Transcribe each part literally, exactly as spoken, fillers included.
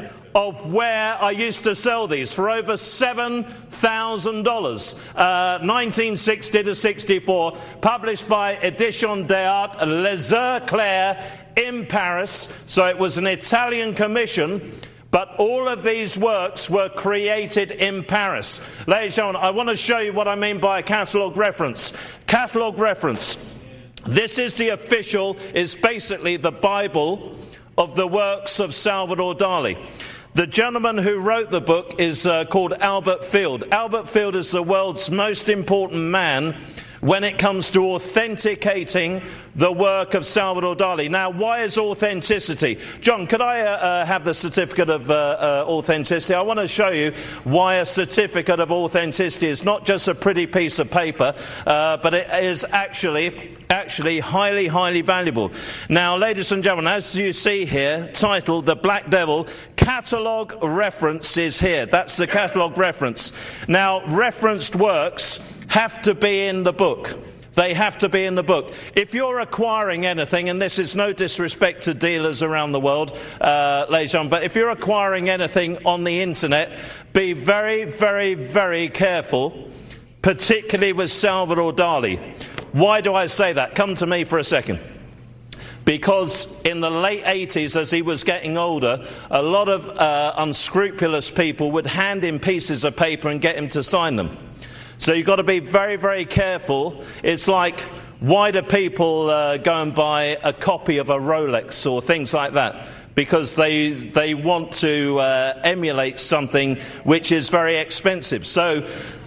of where I used to sell these for over seven thousand dollars. Uh, nineteen sixty to sixty-four, published by Edition d'Art Les Heures Claires in Paris. So it was an Italian commission, but all of these works were created in Paris. Ladies and gentlemen, I want to show you what I mean by a catalogue reference. Catalogue reference. This is the official, it's basically the Bible of the works of Salvador Dali. The gentleman who wrote the book is uh, called Albert Field. Albert Field is the world's most important man when it comes to authenticating the work of Salvador Dali. Now, why is authenticity? John, could I uh, uh, have the certificate of uh, uh, authenticity? I want to show you why a certificate of authenticity is not just a pretty piece of paper, uh, but it is actually, actually highly, highly valuable. Now, ladies and gentlemen, as you see here, titled The Black Devil, catalogue reference is here. That's the catalogue reference. Now, referenced works have to be in the book. They have to be in the book. If you're acquiring anything, and this is no disrespect to dealers around the world, uh, ladies and gentlemen, but if you're acquiring anything on the internet, be very, very, very careful, particularly with Salvador Dali. Why do I say that? Come to me for a second. Because in the late eighties, as he was getting older, a lot of uh, unscrupulous people would hand him pieces of paper and get him to sign them. So you've got to be very, very careful. It's like, why do people uh, go and buy a copy of a Rolex or things like that? Because they they want to uh, emulate something which is very expensive. So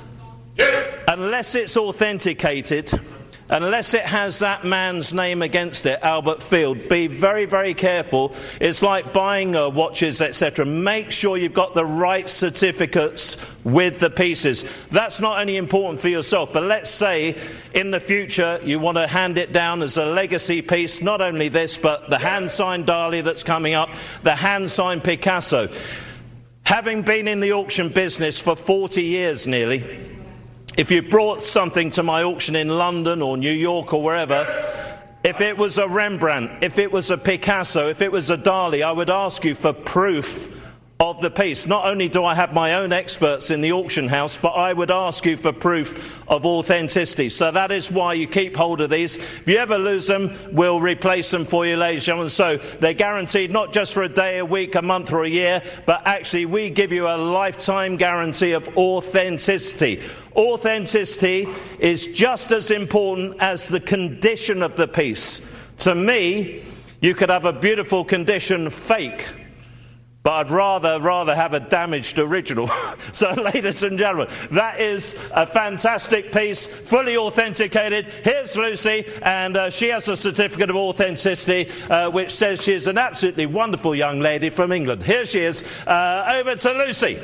unless it's authenticated, unless it has that man's name against it, Albert Field, be very, very careful. It's like buying uh, watches, et cetera. Make sure you've got the right certificates with the pieces. That's not only important for yourself, but let's say in the future you want to hand it down as a legacy piece, not only this, but the hand-signed Dali that's coming up, the hand-signed Picasso. Having been in the auction business for forty years nearly, if you brought something to my auction in London or New York or wherever, if it was a Rembrandt, if it was a Picasso, if it was a Dali, I would ask you for proof of the piece. Not only do I have my own experts in the auction house, but I would ask you for proof of authenticity. So that is why you keep hold of these. If you ever lose them, we'll replace them for you, ladies and gentlemen. So they're guaranteed not just for a day, a week, a month or a year, but actually we give you a lifetime guarantee of authenticity. Authenticity is just as important as the condition of the piece. To me, you could have a beautiful condition fake, but I'd rather rather have a damaged original. So, ladies and gentlemen, that is a fantastic piece, fully authenticated. Here's Lucy, and uh, she has a certificate of authenticity, uh, which says she is an absolutely wonderful young lady from England. Here she is. Uh, over to Lucy.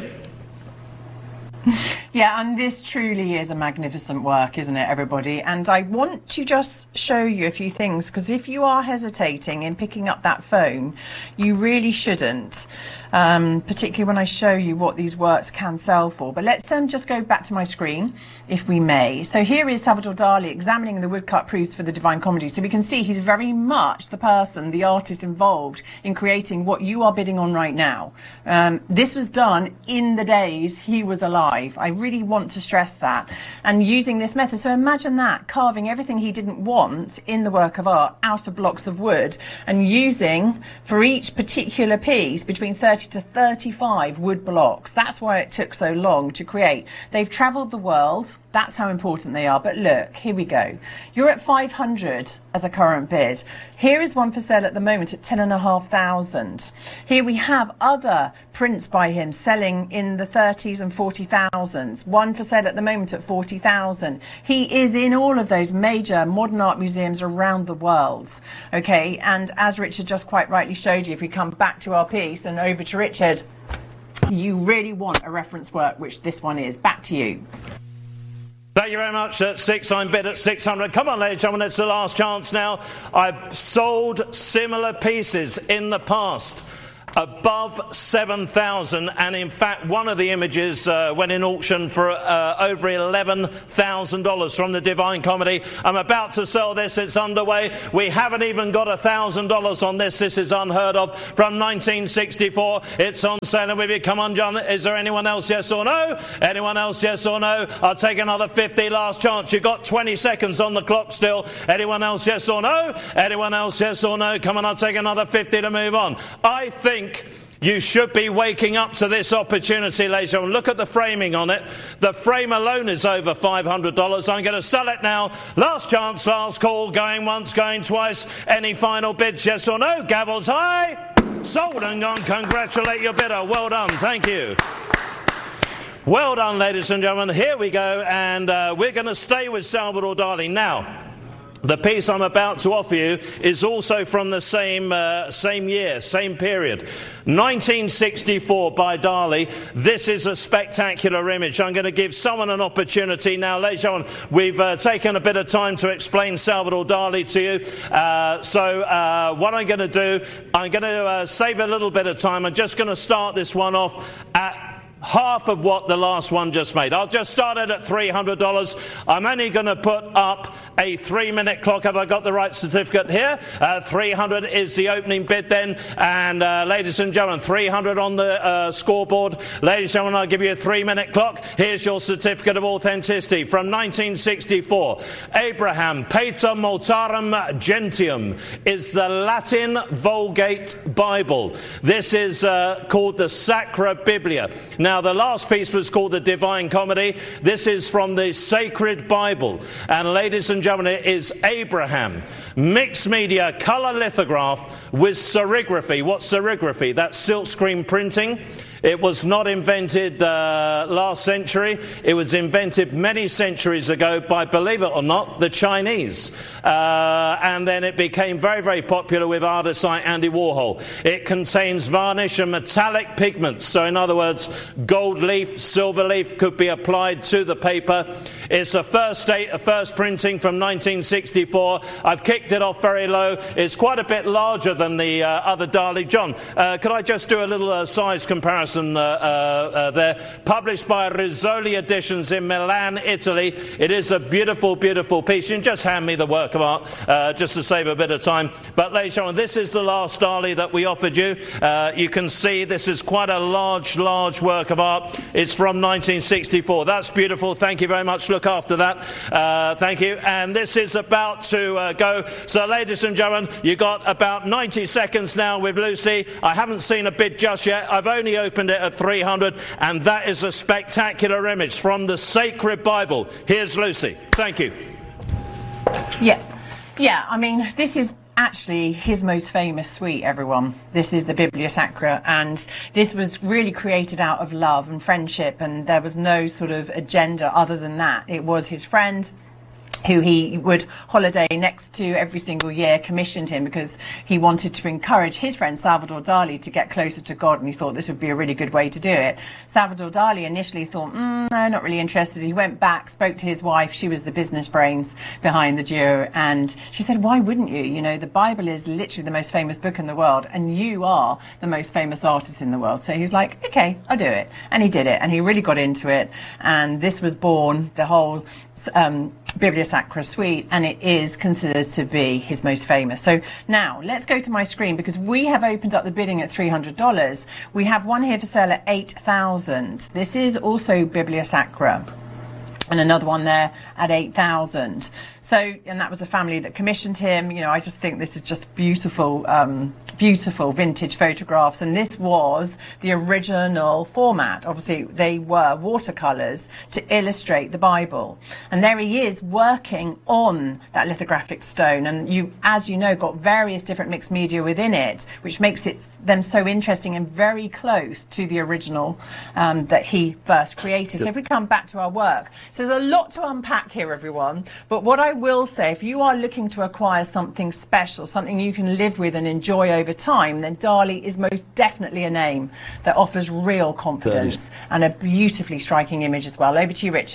Yeah, and this truly is a magnificent work, isn't it, everybody? And I want to just show you a few things, because if you are hesitating in picking up that phone, you really shouldn't, um, particularly when I show you what these works can sell for. But let's um, just go back to my screen, if we may. So here is Salvador Dali examining the woodcut proofs for the Divine Comedy. So we can see he's very much the person, the artist involved in creating what you are bidding on right now. Um, this was done in the days he was alive. I really want to stress that. And using this method, so imagine that, carving everything he didn't want in the work of art out of blocks of wood, and using for each particular piece between thirty to thirty-five wood blocks. That's why it took so long to create. They've travelled the world. That's how important they are. But look, here we go. You're at five hundred as a current bid. Here is one for sale at the moment at ten and a half thousand. Here we have other prints by him selling in the thirties and forty thousands. One for sale at the moment at forty thousand. He is in all of those major modern art museums around the world. Okay, and as Richard just quite rightly showed you, if we come back to our piece and over to Richard, you really want a reference work, which this one is. Back to you. Thank you very much. At six, I'm bid at six hundred. Come on, ladies and gentlemen, it's the last chance now. I've sold similar pieces in the past above seven thousand, and in fact one of the images uh, went in auction for uh, over eleven thousand dollars from the Divine Comedy. I'm about to sell this, it's underway. We haven't even got a thousand dollars on this. This is unheard of. From nineteen sixty-four, it's on sale with you. Come on, John, is there anyone else, yes or no? Anyone else, yes or no? I'll take another fifty, last chance. You've got twenty seconds on the clock still. Anyone else, yes or no? Anyone else, yes or no? Come on, I'll take another fifty to move on. I think you should be waking up to this opportunity, ladies and gentlemen. Look at the framing on it. The frame alone is over five hundred dollars. I'm going to sell it now. Last chance, last call. Going once, going twice. Any final bids, yes or no? Gavels high. Sold and gone. Congratulate your bidder. Well done. Thank you. Well done, ladies and gentlemen. Here we go. And uh, we're going to stay with Salvador Dali now. The piece I'm about to offer you is also from the same uh, same year, same period. nineteen sixty-four by Dali. This is a spectacular image. I'm going to give someone an opportunity now. Ladies and gentlemen, we've uh, taken a bit of time to explain Salvador Dali to you. Uh, so uh, what I'm going to do, I'm going to uh, save a little bit of time. I'm just going to start this one off at half of what the last one just made. I'll just start it at three hundred dollars. I'm only going to put up a three-minute clock. Have I got the right certificate here? Uh, three hundred is the opening bid then. And uh, ladies and gentlemen, three hundred on the uh, scoreboard. Ladies and gentlemen, I'll give you a three-minute clock. Here's your certificate of authenticity from nineteen sixty-four. Abraham Pater Multarum Gentium is the Latin Vulgate Bible. This is uh, called the Sacra Biblia. Now, Now, the last piece was called the Divine Comedy. This is from the Sacred Bible. And ladies and gentlemen, it is Abraham. Mixed media colour lithograph with serigraphy. What's serigraphy? That's silkscreen printing. It was not invented uh, last century. It was invented many centuries ago by, believe it or not, the Chinese. Uh, and then it became very, very popular with artists like Andy Warhol. It contains varnish and metallic pigments. So in other words, gold leaf, silver leaf could be applied to the paper. It's a first date, a first printing from nineteen sixty-four. I've kicked it off very low. It's quite a bit larger than the uh, other Dali. John, uh, could I just do a little uh, size comparison? Uh, uh, uh, there, published by Rizzoli Editions in Milan, Italy. It is a beautiful, beautiful piece. You can just hand me the work of art uh, just to save a bit of time. But ladies and gentlemen, this is the last Dali that we offered you. Uh, you can see this is quite a large, large work of art. It's from nineteen sixty-four. That's beautiful. Thank you very much. Look after that. Uh, thank you. And this is about to uh, go. So ladies and gentlemen, you got about ninety seconds now with Lucy. I haven't seen a bid just yet. I've only opened it at three hundred, and that is a spectacular image from the Sacred Bible. Here's Lucy. Thank you. Yeah, yeah, I mean, this is actually his most famous suite, everyone. This is the Biblia Sacra, and this was really created out of love and friendship, and there was no sort of agenda other than that. It was his friend who he would holiday next to every single year, commissioned him because he wanted to encourage his friend Salvador Dali to get closer to God, and he thought this would be a really good way to do it. Salvador Dali initially thought, mm, no, not really interested. He went back, spoke to his wife. She was the business brains behind the duo, and she said, why wouldn't you? You know, the Bible is literally the most famous book in the world, and you are the most famous artist in the world. So he was like, okay, I'll do it. And he did it, and he really got into it, and this was born, the whole um, Biblia Sacra suite, and it is considered to be his most famous. So now let's go to my screen, because we have opened up the bidding at three hundred dollars. We have one here for sale at eight thousand dollars. This is also Biblia Sacra, and another one there at eight thousand dollars. So, and that was the family that commissioned him. You know, I just think this is just beautiful, um, beautiful vintage photographs. And this was the original format. Obviously, they were watercolours to illustrate the Bible. And there he is working on that lithographic stone. And you, as you know, got various different mixed media within it, which makes it them so interesting and very close to the original um, that he first created. So if we come back to our work, so there's a lot to unpack here, everyone. But what I will say, if you are looking to acquire something special, something you can live with and enjoy over time, then Dali is most definitely a name that offers real confidence and a beautifully striking image as well. Over to you, Richard.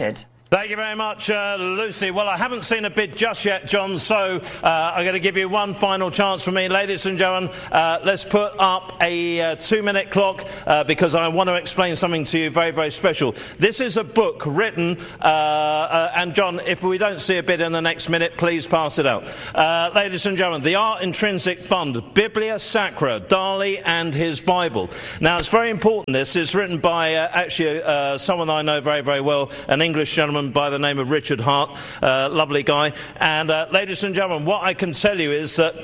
Thank you very much, uh, Lucy. Well, I haven't seen a bid just yet, John, so uh, I'm going to give you one final chance for me. Ladies and gentlemen, uh, let's put up a uh, two-minute clock uh, because I want to explain something to you very, very special. This is a book written, uh, uh, and John, if we don't see a bid in the next minute, please pass it out. Uh, ladies and gentlemen, the Art Intrinsic Fund, Biblia Sacra, Dali and his Bible. Now, it's very important. This is written by uh, actually uh, someone I know very, very well, an English gentleman by the name of Richard Hart, uh, lovely guy. And uh, ladies and gentlemen, what I can tell you is that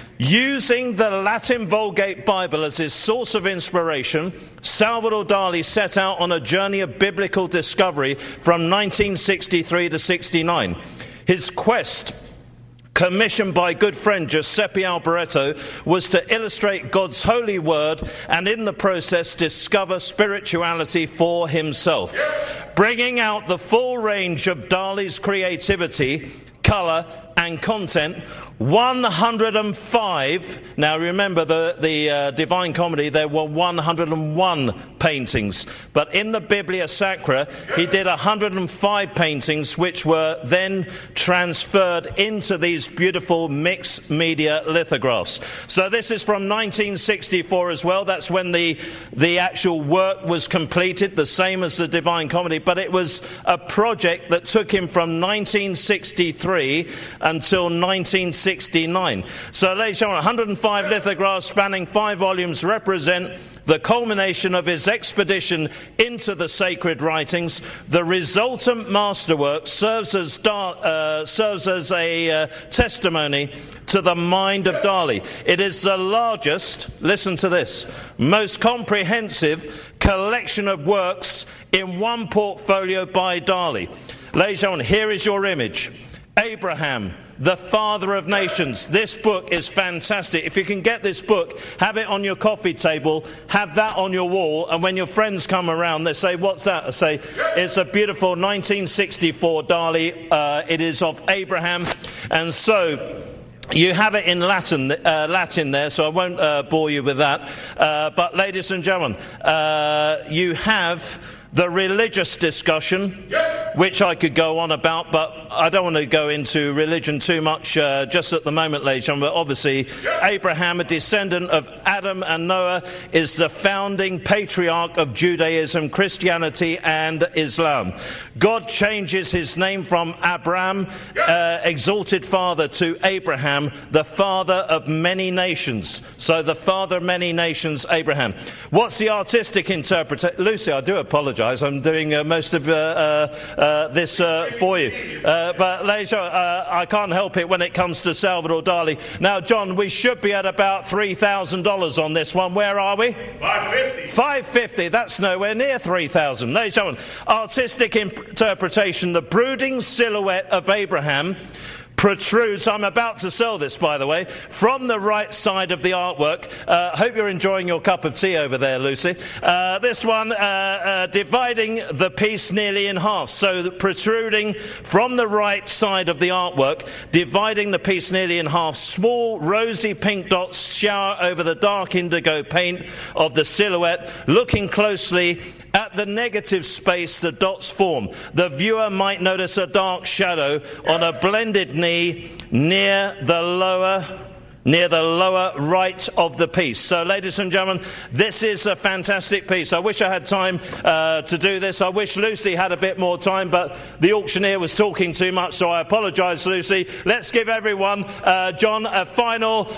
using the Latin Vulgate Bible as his source of inspiration, Salvador Dali set out on a journey of biblical discovery from nineteen sixty-three to sixty-nine. His quest, commissioned by good friend Giuseppe Alboreto, was to illustrate God's holy word and in the process discover spirituality for himself. Bringing out the full range of Dali's creativity, colour and content, one hundred and five, now remember the, the uh, Divine Comedy, there were one hundred and one paintings, but in the Biblia Sacra he did one hundred and five paintings which were then transferred into these beautiful mixed media lithographs. So this is from nineteen sixty-four as well. That's when the, the actual work was completed, the same as the Divine Comedy, but it was a project that took him from nineteen sixty-three until nineteen sixty-nine. So ladies and gentlemen, one hundred and five lithographs spanning five volumes represent the culmination of his expedition into the sacred writings. The resultant masterwork serves as, uh, serves as a uh, testimony to the mind of Dali. It is the largest, listen to this, most comprehensive collection of works in one portfolio by Dali. Ladies and gentlemen, here is your image. Abraham, the father of nations. This book is fantastic. If you can get this book, have it on your coffee table, have that on your wall, and when your friends come around, they say, what's that? I say, it's a beautiful nineteen sixty-four Dali. Uh, it is of Abraham. And so you have it in Latin, uh, Latin there, so I won't uh, bore you with that. Uh, but ladies and gentlemen, uh, you have the religious discussion, which I could go on about, but I don't want to go into religion too much uh, just at the moment, ladies and gentlemen. But obviously, Abraham, a descendant of Adam and Noah, is the founding patriarch of Judaism, Christianity and Islam. God changes his name from Abram, uh, exalted father, to Abraham, the father of many nations. So the father of many nations, Abraham. What's the artistic interpretation? Lucy, I do apologise. I'm doing uh, most of uh, uh, uh, this uh, for you. Uh, but ladies and gentlemen, uh, I can't help it when it comes to Salvador Dali. Now, John, we should be at about three thousand dollars on this one. Where are we? five fifty. five fifty. That's nowhere near three thousand. Ladies and gentlemen, artistic interpretation, the brooding silhouette of Abraham protrudes, I'm about to sell this by the way, from the right side of the artwork. I uh, hope you're enjoying your cup of tea over there, Lucy. Uh, this one, uh, uh, dividing the piece nearly in half. So protruding from the right side of the artwork, dividing the piece nearly in half, small rosy pink dots shower over the dark indigo paint of the silhouette. Looking closely at the negative space the dots form, the viewer might notice a dark shadow on a blended knee near the lower near the lower right of the piece. So, ladies and gentlemen, this is a fantastic piece. I wish I had time uh, to do this. I wish Lucy had a bit more time, but the auctioneer was talking too much, so I apologise, Lucy. Let's give everyone, uh, John, a final...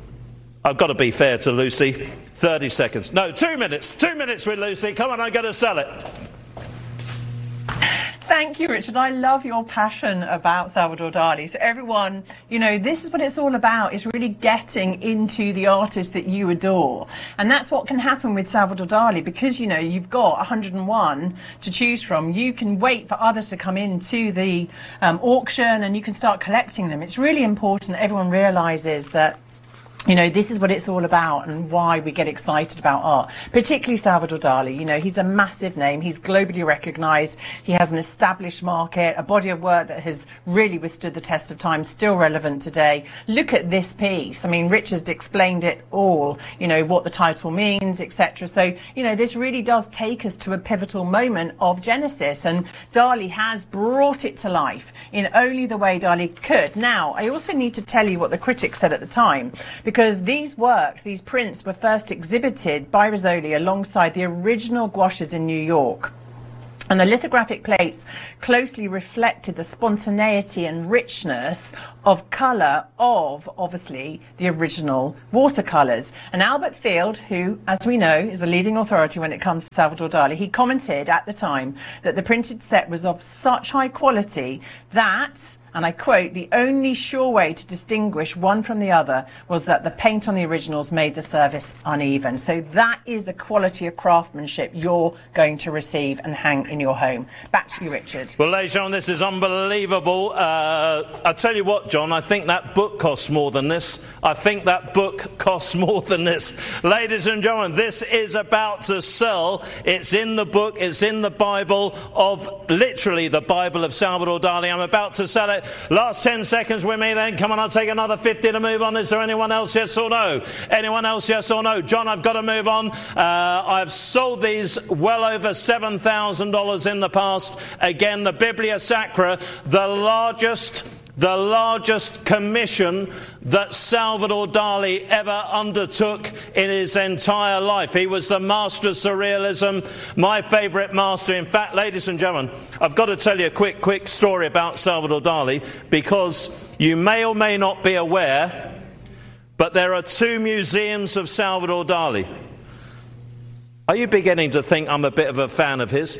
I've got to be fair to Lucy. thirty seconds. No, two minutes. Two minutes with Lucy. Come on, I'm going to sell it. Thank you, Richard. I love your passion about Salvador Dali. So everyone, you know, this is what it's all about, is really getting into the artist that you adore. And that's what can happen with Salvador Dali, because, you know, you've got one hundred and one to choose from. You can wait for others to come into the um, auction and you can start collecting them. It's really important that everyone realises that You know, this is what it's all about and why we get excited about art, particularly Salvador Dali. You know, he's a massive name. He's globally recognized. He has an established market, a body of work that has really withstood the test of time, still relevant today. Look at this piece. I mean, Richard's explained it all, you know, what the title means, et cetera. So, you know, this really does take us to a pivotal moment of Genesis, and Dali has brought it to life in only the way Dali could. Now, I also need to tell you what the critics said at the time, because these works, these prints, were first exhibited by Rizzoli alongside the original gouaches in New York. And the lithographic plates closely reflected the spontaneity and richness of colour of, obviously, the original watercolours. And Albert Field, who, as we know, is the leading authority when it comes to Salvador Dali, he commented at the time that the printed set was of such high quality that, and I quote, the only sure way to distinguish one from the other was that the paint on the originals made the surface uneven. So that is the quality of craftsmanship you're going to receive and hang in your home. Back to you, Richard. Well, ladies and gentlemen, this is unbelievable. Uh, I tell you what, John, I think that book costs more than this. I think that book costs more than this. Ladies and gentlemen, this is about to sell. It's in the book, it's in the Bible of, literally the Bible of Salvador Dali. I'm about to sell it. Last ten seconds with me then. Come on, I'll take another fifty to move on. Is there anyone else, yes or no? Anyone else, yes or no? John, I've got to move on. Uh, I've sold these well over seven thousand dollars in the past. Again, the Biblia Sacra, the largest... the largest commission that Salvador Dali ever undertook in his entire life. He was the master of surrealism, my favourite master. In fact, ladies and gentlemen, I've got to tell you a quick, quick story about Salvador Dali, because you may or may not be aware, but there are two museums of Salvador Dali. Are you beginning to think I'm a bit of a fan of his?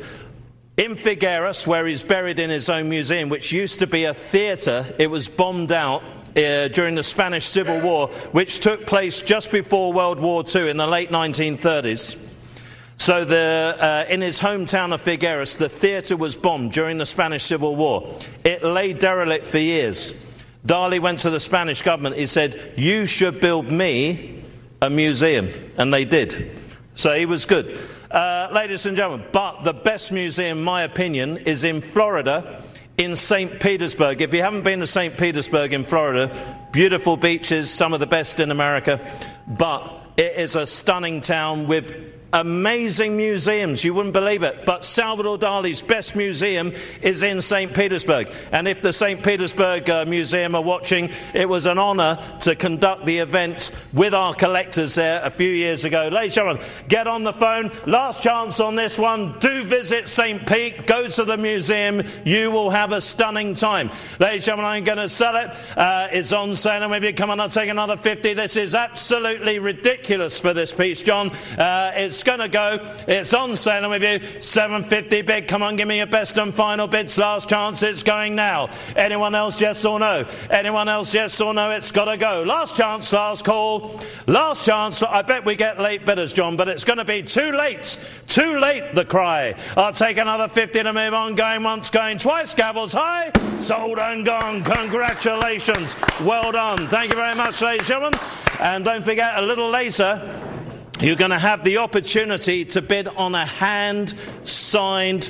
In Figueres, where he's buried in his own museum, which used to be a theatre, it was bombed out uh, during the Spanish Civil War, which took place just before World War Two in the late nineteen thirties. So the, uh, in his hometown of Figueres, the theatre was bombed during the Spanish Civil War. It lay derelict for years. Dali went to the Spanish government. He said, you should build me a museum. And they did. So he was good. Uh, ladies and gentlemen, but the best museum, in my opinion, is in Florida, in Saint Petersburg. If you haven't been to Saint Petersburg in Florida, beautiful beaches, some of the best in America, but it is a stunning town with amazing museums. You wouldn't believe it. But Salvador Dali's best museum is in Saint Petersburg. And if the Saint Petersburg uh, Museum are watching, it was an honour to conduct the event with our collectors there a few years ago. Ladies and gentlemen, get on the phone. Last chance on this one. Do visit Saint Pete. Go to the museum. You will have a stunning time. Ladies and gentlemen, I'm going to sell it. Uh, it's on sale. And if you come on, I'll take another fifty. This is absolutely ridiculous for this piece, John. Uh, it's going to go. It's on sale with you. seven fifty bid. Come on, give me your best and final bids. Last chance. It's going now. Anyone else, yes or no? Anyone else, yes or no? It's got to go. Last chance, last call. Last chance. I bet we get late bidders, John, but it's going to be too late. Too late, the cry. I'll take another fifty to move on. Going once, going twice. Gavels high. Sold and gone. Congratulations. Well done. Thank you very much, ladies and gentlemen. And don't forget, a little later, you're going to have the opportunity to bid on a hand-signed,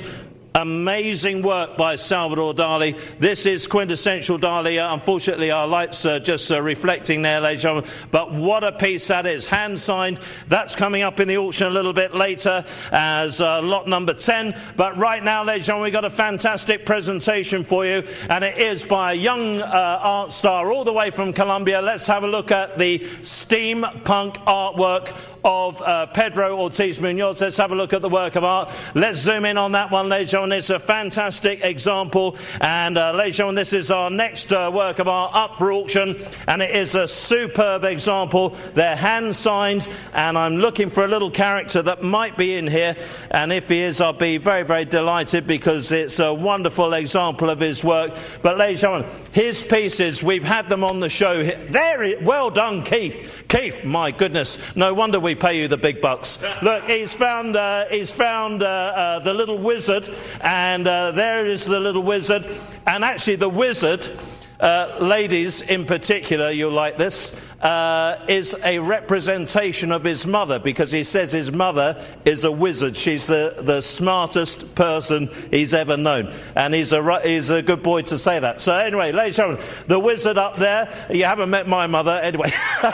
amazing work by Salvador Dali. This is quintessential Dali. Uh, unfortunately, our lights are just uh, reflecting there, ladies and gentlemen. But what a piece that is. Hand-signed. That's coming up in the auction a little bit later as uh, lot number ten. But right now, ladies and gentlemen, we've got a fantastic presentation for you. And it is by a young uh, art star all the way from Colombia. Let's have a look at the steampunk artwork of uh, Pedro Ortiz Munoz. Let's have a look at the work of art. Let's zoom in on that one, ladies and gentlemen. It's a fantastic example. And uh, ladies and gentlemen, this is our next uh, work of art up for auction. And it is a superb example. They're hand-signed. And I'm looking for a little character that might be in here. And if he is, I'll be very, very delighted, because it's a wonderful example of his work. But ladies and gentlemen, his pieces, we've had them on the show. There, well done, Keith. Keith, my goodness. No wonder we pay you the big bucks. Look, he's found uh, he's found uh, uh, the little wizard, and uh, there is the little wizard. And actually, the wizard, uh, ladies in particular, you'll like this. uh, is a representation of his mother, because he says his mother is a wizard. She's the, the smartest person he's ever known. And he's a, he's a good boy to say that. So anyway, ladies and gentlemen, the wizard up there, you haven't met my mother, anyway.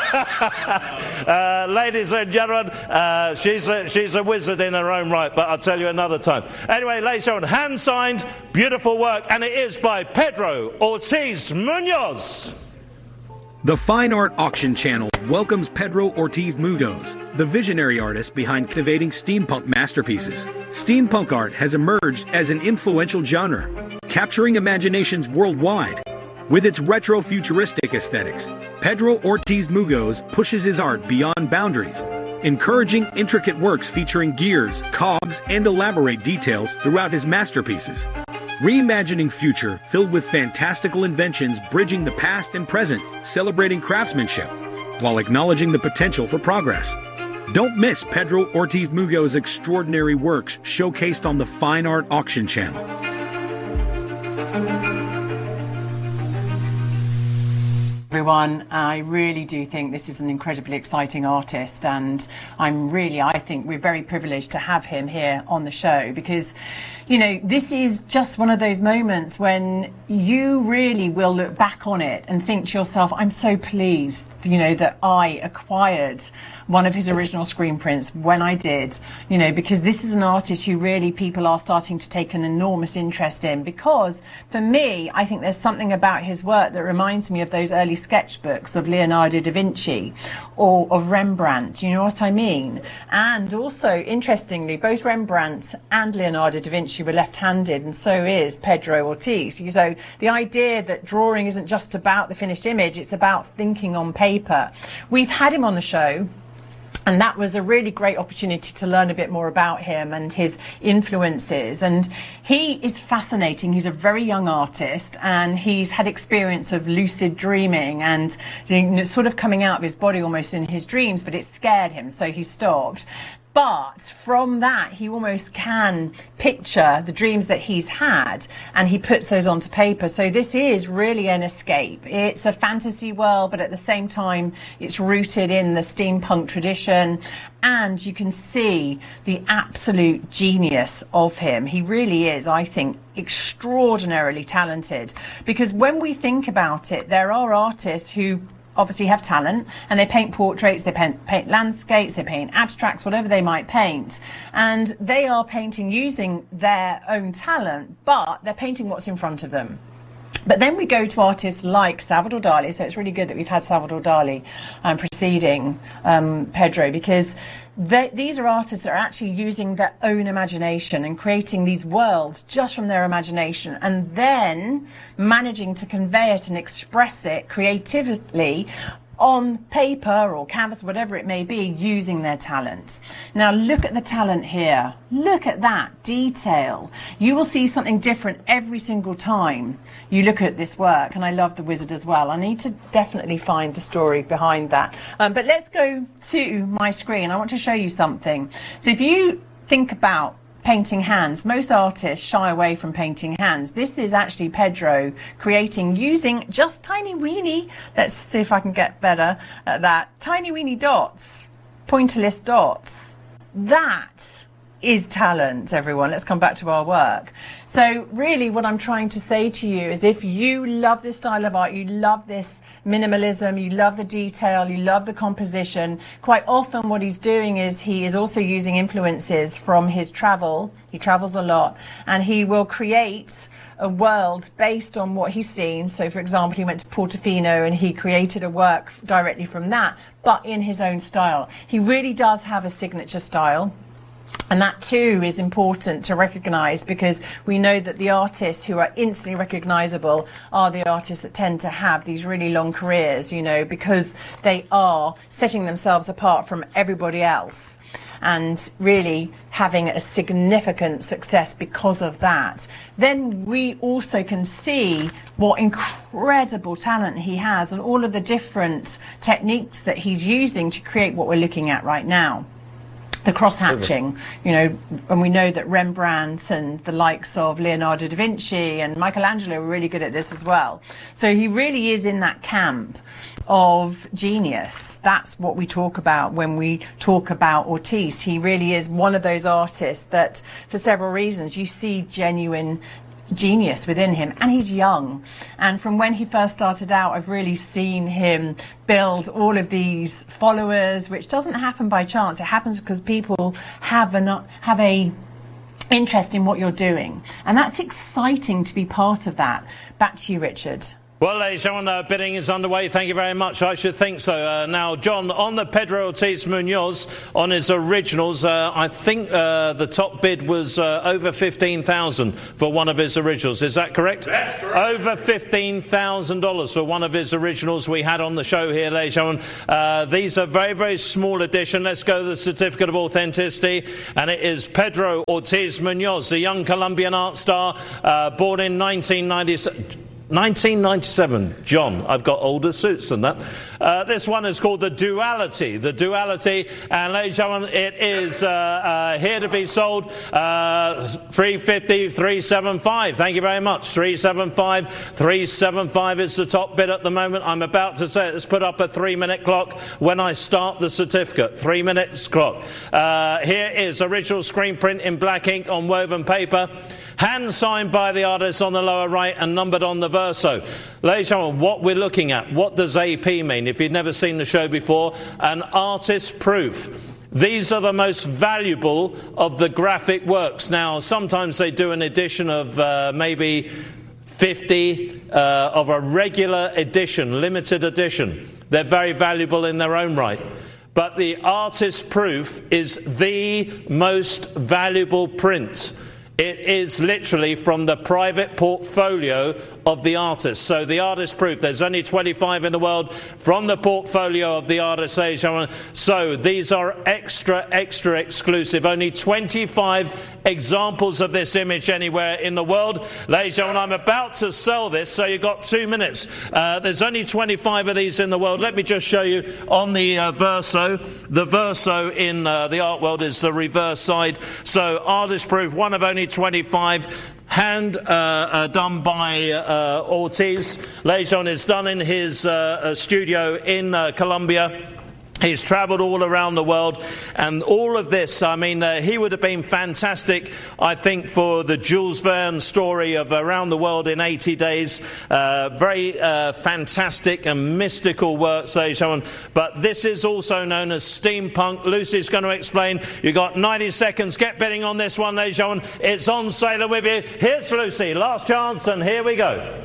uh, ladies and gentlemen, uh, she's, a, she's a wizard in her own right, but I'll tell you another time. Anyway, ladies and gentlemen, hand-signed, beautiful work, and it is by Pedro Ortiz Munoz. The Fine Art Auction Channel welcomes Pedro Ortiz Munoz, the visionary artist behind captivating steampunk masterpieces. Steampunk art has emerged as an influential genre, capturing imaginations worldwide. With its retro-futuristic aesthetics, Pedro Ortiz Munoz pushes his art beyond boundaries, encouraging intricate works featuring gears, cogs, and elaborate details throughout his masterpieces. Reimagining future filled with fantastical inventions bridging the past and present, celebrating craftsmanship, while acknowledging the potential for progress. Don't miss Pedro Ortiz Munoz's extraordinary works showcased on the Fine Art Auction Channel. Everyone, I really do think this is an incredibly exciting artist, and I'm really, I think we're very privileged to have him here on the show, because, you know, this is just one of those moments when you really will look back on it and think to yourself, I'm so pleased, you know, that I acquired one of his original screen prints when I did, you know, because this is an artist who really people are starting to take an enormous interest in, because for me, I think there's something about his work that reminds me of those early sketchbooks of Leonardo da Vinci or of Rembrandt, you know what I mean? And also, interestingly, both Rembrandt and Leonardo da Vinci were left-handed, and so is Pedro Ortiz. So the idea that drawing isn't just about the finished image, it's about thinking on paper. We've had him on the show, and that was a really great opportunity to learn a bit more about him and his influences. And he is fascinating. He's a very young artist, and he's had experience of lucid dreaming and, you know, sort of coming out of his body almost in his dreams, but it scared him, so he stopped. But from that, he almost can picture the dreams that he's had, and he puts those onto paper. So this is really an escape. It's a fantasy world, but at the same time, it's rooted in the steampunk tradition. And you can see the absolute genius of him. He really is, I think, extraordinarily talented. Because when we think about it, there are artists who obviously have talent, and they paint portraits, they paint, paint landscapes, they paint abstracts, whatever they might paint, and they are painting using their own talent, but they're painting what's in front of them. But then we go to artists like Salvador Dali, so it's really good that we've had Salvador Dali um, preceding um, Pedro, because they, these are artists that are actually using their own imagination and creating these worlds just from their imagination, and then managing to convey it and express it creatively on paper or canvas, whatever it may be, using their talents. Now look at the talent here. Look at that detail. You will see something different every single time you look at this work, and I love the wizard as well. I need to definitely find the story behind that. Um, but let's go to my screen. I want to show you something. So if you think about painting hands, most artists shy away from painting hands. This is actually Pedro creating using just tiny weeny, let's see if I can get better at that, tiny weeny dots, pointerless dots. That is talent, everyone. Let's come back to our work. So really what I'm trying to say to you is, if you love this style of art, you love this minimalism, you love the detail, you love the composition, quite often what he's doing is he is also using influences from his travel. He travels a lot, and he will create a world based on what he's seen. So for example, he went to Portofino and he created a work directly from that, but in his own style. He really does have a signature style. And that too is important to recognise, because we know that the artists who are instantly recognisable are the artists that tend to have these really long careers, you know, because they are setting themselves apart from everybody else and really having a significant success because of that. Then we also can see what incredible talent he has and all of the different techniques that he's using to create what we're looking at right now. the cross-hatching, you know, and we know that Rembrandt and the likes of Leonardo da Vinci and Michelangelo were really good at this as well. So he really is in that camp of genius. That's what we talk about when we talk about Ortiz. He really is one of those artists that, for several reasons, you see genuine genius within him, and he's young, and from when he first started out I've really seen him build all of these followers, which doesn't happen by chance. It happens because people have a have a interest in what you're doing, and that's exciting to be part of that. Back to you, Richard. Well, ladies and gentlemen, uh, bidding is underway. Thank you very much. I should think so. Uh, now, John, on the Pedro Ortiz Munoz, on his originals, uh, I think uh, the top bid was uh, over fifteen thousand dollars for one of his originals. Is that correct? That's correct. Over fifteen thousand dollars for one of his originals we had on the show here, ladies and gentlemen. Uh, these are very, very small edition. Let's go to the certificate of authenticity, and it is Pedro Ortiz Munoz, the young Colombian art star, uh, born in nineteen ninety-seven. nineteen ninety-seven, John. I've got older suits than that. Uh, this one is called The Duality. The Duality. And ladies and gentlemen, it is uh, uh, here to be sold. Uh, three fifty, three seventy-five. Thank you very much. three seventy-five, three seventy-five is the top bid at the moment. I'm about to say it. Let's put up a three-minute clock when I start the certificate. Three minutes clock. Uh, here is original screen print in black ink on woven paper. Hand signed by the artist on the lower right and numbered on the verso. Ladies and gentlemen, what we're looking at, what does A P mean? If you've never seen the show before, an artist's proof. These are the most valuable of the graphic works. Now, sometimes they do an edition of uh, maybe fifty uh, of a regular edition, limited edition. They're very valuable in their own right. But the artist's proof is the most valuable print. It is literally from the private portfolio of the artist. So the artist proof, there's only twenty-five in the world from the portfolio of the artist. So these are extra, extra exclusive. Only twenty-five examples of this image anywhere in the world. Ladies and gentlemen, I'm about to sell this, so you've got two minutes. Uh, there's only twenty-five of these in the world. Let me just show you on the uh, verso. The verso in uh, the art world is the reverse side. So artist proof, one of only twenty-five. Hand uh, uh, done by uh, Ortiz. Ladies and gentlemen, it's done in his uh, uh, studio in uh, Colombia. He's travelled all around the world, and all of this, I mean, uh, he would have been fantastic, I think, for the Jules Verne story of Around the World in eighty days. Uh, very uh, fantastic and mystical work, ladies and gentlemen. But this is also known as steampunk. Lucy's going to explain. You've got ninety seconds. Get bidding on this one, ladies and gentlemen. It's on sale with you. Here's Lucy. Last chance, and here we go.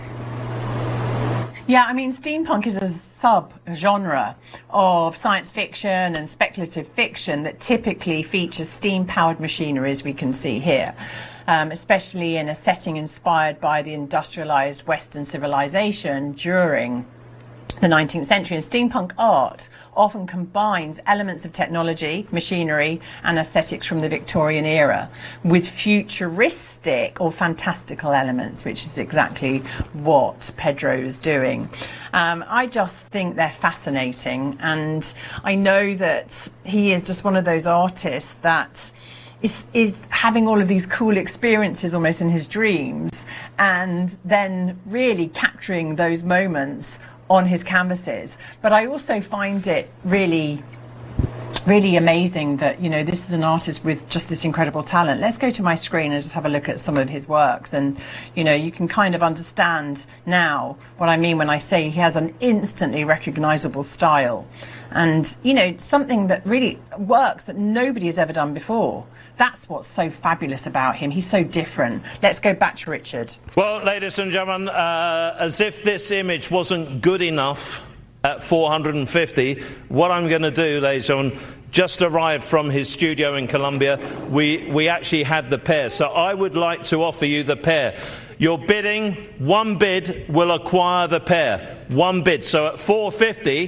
Yeah, I mean, steampunk is a sub-genre of science fiction and speculative fiction that typically features steam-powered machinery, as we can see here, um, especially in a setting inspired by the industrialized Western civilization during the nineteenth century. And steampunk art often combines elements of technology, machinery, and aesthetics from the Victorian era with futuristic or fantastical elements, which is exactly what Pedro's doing. Um, I just think they're fascinating, and I know that he is just one of those artists that is, is having all of these cool experiences almost in his dreams, and then really capturing those moments on his canvases. But I also find it really really amazing that, you know, this is an artist with just this incredible talent. Let's go to my screen and just have a look at some of his works, and, you know, you can kind of understand now what I mean when I say he has an instantly recognizable style, and, you know, something that really works that nobody has ever done before. That's what's so fabulous about him. He's so different. Let's go back to Richard. Well, ladies and gentlemen, uh, as if this image wasn't good enough at four hundred fifty, what I'm going to do, ladies and gentlemen, just arrived from his studio in Colombia. We, we actually had the pair. So I would like to offer you the pair. You're bidding, one bid will acquire the pair. One bid. So at four fifty,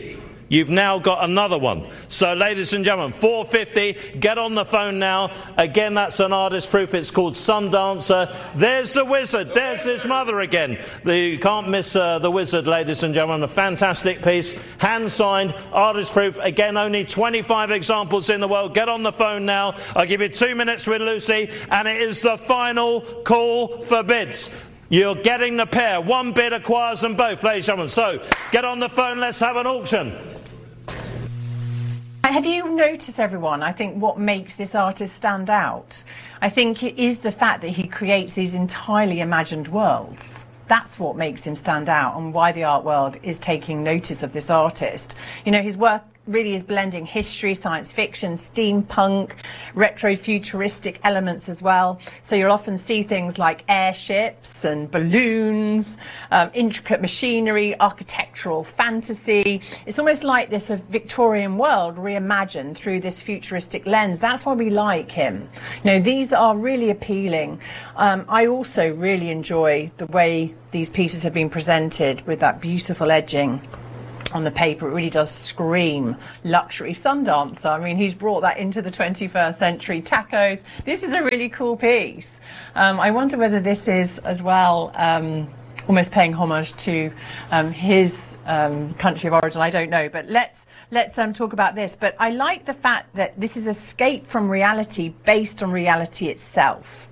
You've now got another one. So, ladies and gentlemen, four fifty, get on the phone now. Again, that's an artist proof. It's called Sundancer. There's the wizard. There's his mother again. The, you can't miss uh, the wizard, ladies and gentlemen. A fantastic piece, hand-signed, artist proof. Again, only twenty-five examples in the world. Get on the phone now. I'll give you two minutes with Lucy, and it is the final call for bids. You're getting the pair. One bid acquires them both, ladies and gentlemen. So, get on the phone. Let's have an auction. Have you noticed, everyone, I think what makes this artist stand out, I think it is the fact that he creates these entirely imagined worlds. That's what makes him stand out and why the art world is taking notice of this artist. You know, his work really is blending history, science fiction, steampunk, retro-futuristic elements as well. So you'll often see things like airships and balloons, um, intricate machinery, architectural fantasy. It's almost like this a Victorian world reimagined through this futuristic lens. That's why we like him. You know, these are really appealing. Um, I also really enjoy the way these pieces have been presented with that beautiful edging on the paper. It really does scream luxury Sundancer. I mean, he's brought that into the twenty-first century. Tacos. This is a really cool piece. Um, I wonder whether this is as well um, almost paying homage to um, his um, country of origin. I don't know, but let's let's um, talk about this. But I like the fact that this is escape from reality based on reality itself.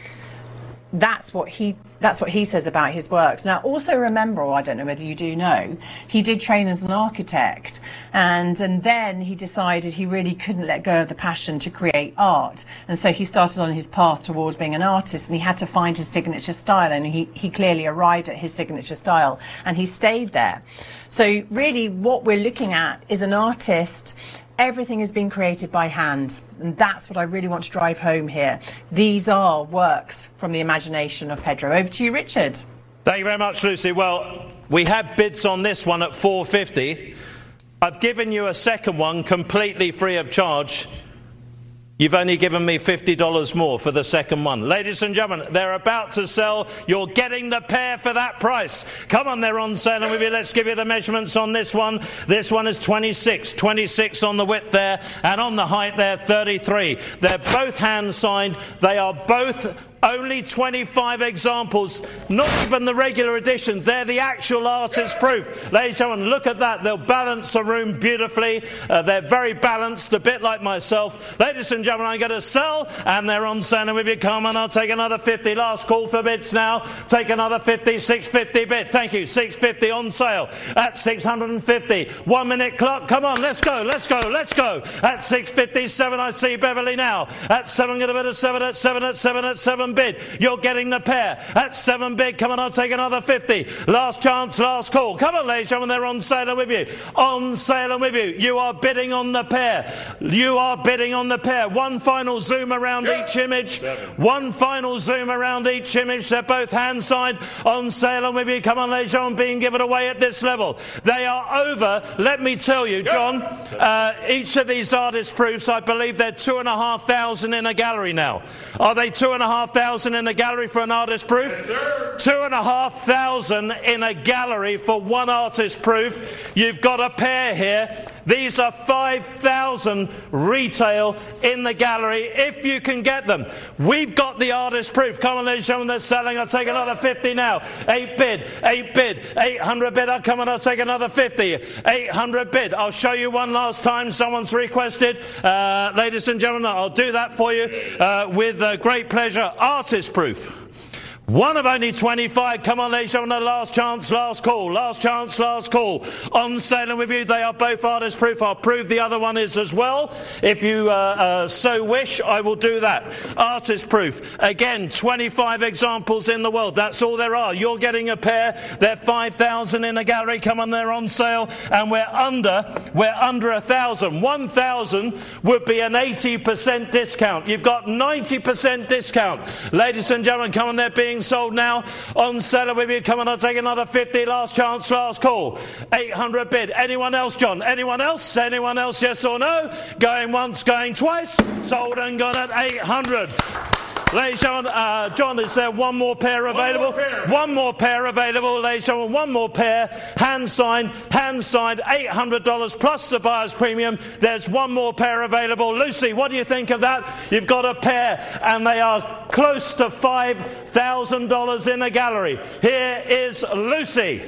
That's what he that's what he says about his works. Now, also remember, or I don't know whether you do know, he did train as an architect, and and then he decided he really couldn't let go of the passion to create art, and so he started on his path towards being an artist, and he had to find his signature style, and he he clearly arrived at his signature style, and he stayed there. So really, what we're looking at is an artist. Everything has been created by hand, and that's what I really want to drive home here. These are works from the imagination of Pedro. Over to you, Richard. Thank you very much, Lucy. Well, we have bids on this one at four fifty. I've given you a second one completely free of charge. You've only given me fifty dollars more for the second one. Ladies and gentlemen, they're about to sell. You're getting the pair for that price. Come on, they're on sale. And with you, let's give you the measurements on this one. This one is twenty-six. twenty-six on the width there, and on the height there, thirty-three. They're both hand-signed. They are both only twenty-five examples, not even the regular editions. They're the actual artist proof. Ladies and gentlemen, look at that. They'll balance the room beautifully. Uh, they're very balanced, a bit like myself. Ladies and gentlemen, I'm going to sell, and they're on sale. And with you, come on, I'll take another fifty. Last call for bids now. Take another fifty, six fifty bid. Thank you, six fifty on sale at six hundred fifty. One minute clock. Come on, let's go, let's go, let's go. At six fifty-seven, I see Beverly now. At seven, going to bid at seven, at seven, at seven, at seven bid. You're getting the pair. At seven bid. Come on, I'll take another fifty. Last chance, last call. Come on, ladies and gentlemen, they're on sale and with you. On sale and with you. You are bidding on the pair. You are bidding on the pair. One final zoom around yep. each image. Seven. One final zoom around each image. They're both hand signed. On sale and with you. Come on, ladies and gentlemen, being given away at this level. They are over. Let me tell you, John, uh, each of these artist proofs, I believe they're two and a half thousand in a gallery now. Are they two and a half thousand in a gallery for an artist proof? Yes, two and a half thousand in a gallery for one artist proof. You've got a pair here. These are five thousand retail in the gallery if you can get them. We've got the artist proof. Come on, ladies and gentlemen, they're selling. I'll take another fifty now. Eight bid, eight bid, eight hundred bid. I'll come on, I'll take another fifty. eight hundred bid. I'll show you one last time. Someone's requested. Uh, ladies and gentlemen, I'll do that for you uh, with uh, great pleasure. Artist proof. One of only twenty-five. Come on, ladies and gentlemen, last chance, last call. Last chance, last call. On sale and with you. They are both artist proof. I'll prove the other one is as well. If you uh, uh, so wish, I will do that. Artist proof. Again, twenty-five examples in the world. That's all there are. You're getting a pair. They're five thousand in a gallery. Come on, they're on sale. And we're under, we're under one thousand. one thousand would be an eighty percent discount. You've got ninety percent discount. Ladies and gentlemen, come on, they're being sold now. On sale with you. Come on, I'll take another fifty. Last chance, last call. eight hundred bid. Anyone else, John? Anyone else? Anyone else, yes or no? Going once, going twice. Sold and gone at eight hundred. Ladies and gentlemen, uh, John, is there one more pair available? One more pair, one more pair available, ladies and gentlemen. One more pair, hand signed, hand signed, eight hundred dollars plus the buyer's premium. There's one more pair available. Lucy, what do you think of that? You've got a pair, and they are close to five thousand dollars in the gallery. Here is Lucy.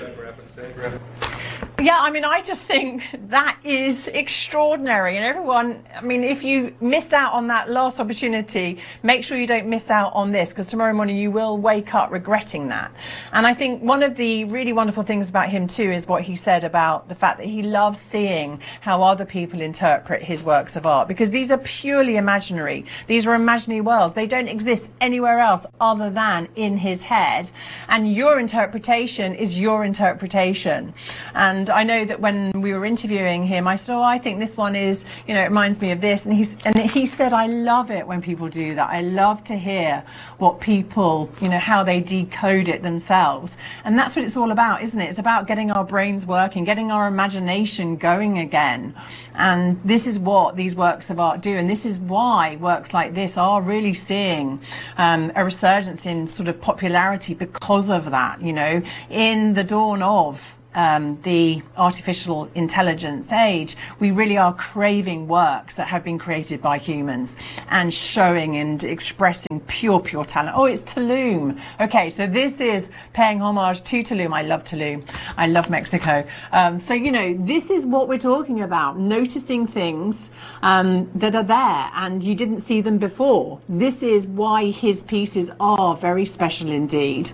Yeah, I mean, I just think that is extraordinary. And everyone, I mean, if you missed out on that last opportunity, make sure you don't miss out on this, because tomorrow morning you will wake up regretting that. And I think one of the really wonderful things about him too is what he said about the fact that he loves seeing how other people interpret his works of art, because these are purely imaginary. These are imaginary worlds. They don't exist anywhere else other than in his head. And your interpretation is your interpretation. And I know that when we were interviewing him, I said, oh, I think this one is, you know, it reminds me of this. And, he's, and he said, I love it when people do that. I love to hear what people, you know, how they decode it themselves. And that's what it's all about, isn't it? It's about getting our brains working, getting our imagination going again. And this is what these works of art do. And this is why works like this are really seeing um, a resurgence in sort of popularity because of that, you know, in the dawn of Um, the artificial intelligence age, we really are craving works that have been created by humans and showing and expressing pure, pure talent. Oh, it's Tulum. Okay, so this is paying homage to Tulum. I love Tulum. I love Mexico. Um, so, you know, this is what we're talking about, noticing things um, that are there and you didn't see them before. This is why his pieces are very special indeed.